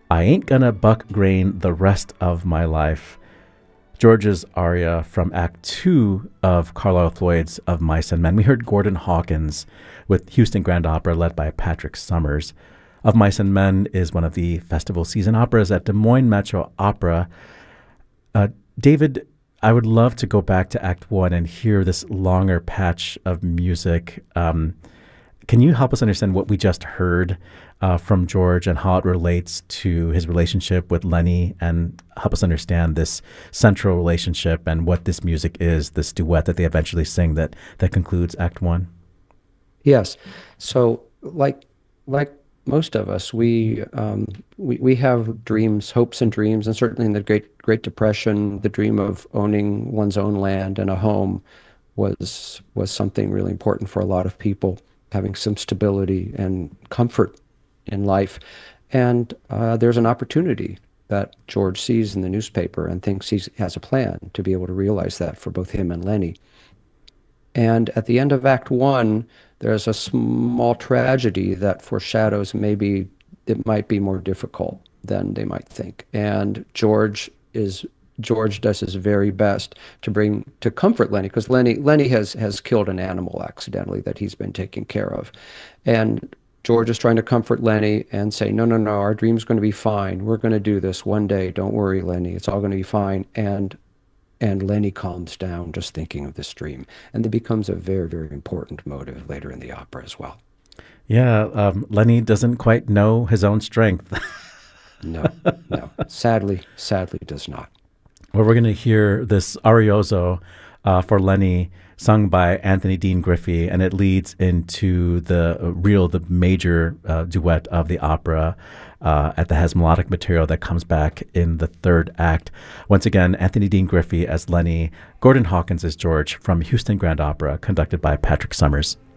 I ain't gonna buck grain the rest of my life. George's aria from Act Two of Carlisle Floyd's Of Mice and Men. We heard Gordon Hawkins with Houston Grand Opera led by Patrick Summers. Of Mice and Men is one of the festival season operas at Des Moines Metro Opera. David, I would love to go back to Act One and hear this longer patch of music. Can you help us understand what we just heard from George and how it relates to his relationship with Lenny, and help us understand this central relationship and what this music is, this duet that they eventually sing that concludes Act One? Yes. So, like most of us, we have dreams, hopes, and dreams, and certainly in the Great Depression, the dream of owning one's own land and a home was something really important for a lot of people, having some stability and comfort in life. And there's an opportunity that George sees in the newspaper and thinks he has a plan to be able to realize that for both him and Lenny. And at the end of Act One, there's a small tragedy that foreshadows maybe it might be more difficult than they might think. And George does his very best to comfort Lenny, because Lenny has killed an animal accidentally that he's been taking care of. And George is trying to comfort Lenny and say, no, no, no, our dream's going to be fine. We're going to do this one day. Don't worry, Lenny. It's all going to be fine. And Lenny calms down just thinking of this dream. And it becomes a very, very important motive later in the opera as well. Yeah, Lenny doesn't quite know his own strength. No, no. Sadly does not. Well, we're going to hear this Arioso for Lenny, sung by Anthony Dean Griffey, and it leads into the major duet of the opera that has melodic material that comes back in the third act. Once again, Anthony Dean Griffey as Lenny, Gordon Hawkins as George, from Houston Grand Opera, conducted by Patrick Summers.